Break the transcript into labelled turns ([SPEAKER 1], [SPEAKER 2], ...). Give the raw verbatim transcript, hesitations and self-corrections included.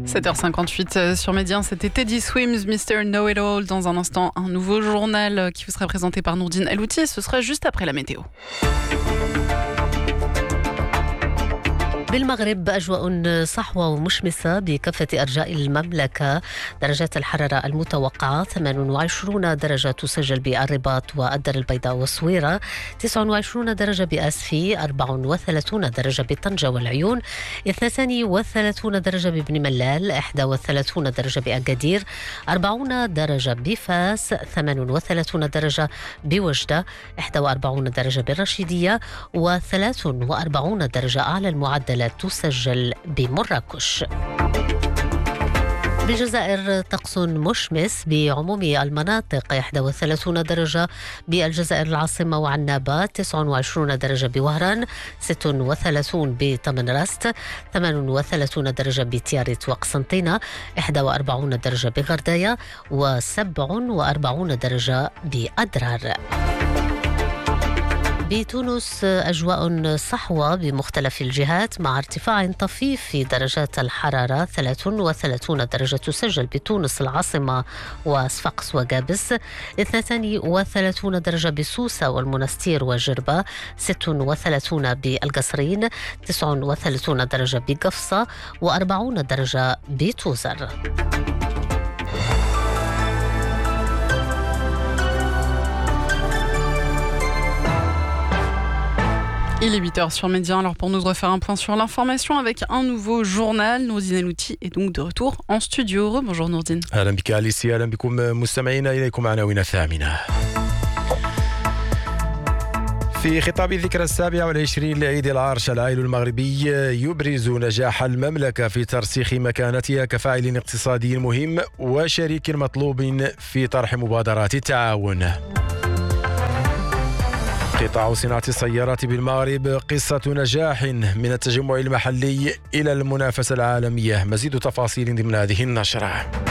[SPEAKER 1] sept heures cinquante-huit sur Média, c'était Teddy Swims, mister Know-It-All. Dans un instant, un nouveau journal qui vous sera présenté par Nourdine Elouti. Ce sera juste après la météo.
[SPEAKER 2] بالمغرب أجواء صحوة ومشمسة بكافة أرجاء المملكة. درجات الحرارة المتوقعة ثمانية وعشرين درجة تسجل بالرباط والدار البيضاء والصويرة، تسعة وعشرين درجة بأسفي، أربعة وثلاثين درجة بطنجة والعيون، اثنين وثلاثين درجة ببن ملال، واحد وثلاثين درجة بأكادير، أربعين درجة بفاس، ثمانية وثلاثين درجة بوجدة، واحد وأربعين درجة بالرشيدية، وثلاث وأربعين درجة أعلى المعدل تسجل بمراكش. بالجزائر طقس مشمس بعموم المناطق، واحد وثلاثين درجة بالجزائر العاصمة وعنابة، تسعة وعشرين درجة بوهران، ستة وثلاثين بطمنراست، ثمانية وثلاثين درجة بتياريت وقسنطينة، واحد وأربعين درجة بغرداية، وسبع وأربعين درجة بأدرار. بتونس أجواء صحوة بمختلف الجهات مع ارتفاع طفيف في درجات الحرارة، ثلاثة وثلاثين درجة تسجل بتونس العاصمة وصفاقس وقابس، اثنين وثلاثين درجة بسوسة والمنستير وجربة، ستة وثلاثين بالقصرين، تسعة وثلاثين درجة بقفصة، وأربعين درجة بتوزر.
[SPEAKER 1] Il est huit heures sur Média. Alors pour nous refaire un point sur l'information avec un nouveau journal, Nourdine Elouti est donc de retour en studio. Bonjour Nourdine.
[SPEAKER 3] أهلا بك أليسي، أهلا بكم مستمعينا. إليكم عناوين الثامنة. في خطاب الذكرى السابعة والعشرين لعيد العرش، العائل المغربي يبرز نجاح المملكة في ترسيخ مكانتها كفاعل اقتصادي مهم وشريك مطلوب في طرح مبادرات التعاون. قطاع صناعة السيارات بالمغرب قصة نجاح من التجمع المحلي إلى المنافسة العالمية. مزيد تفاصيل ضمن هذه النشرة.